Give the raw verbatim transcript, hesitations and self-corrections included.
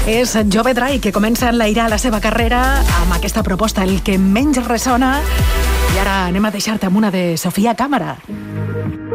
És Jove Dry, que comença a enlairar la seva carrera amb aquesta proposta, el que menys ressona. I ara anem a deixar-te amb una de Sofia Càmera.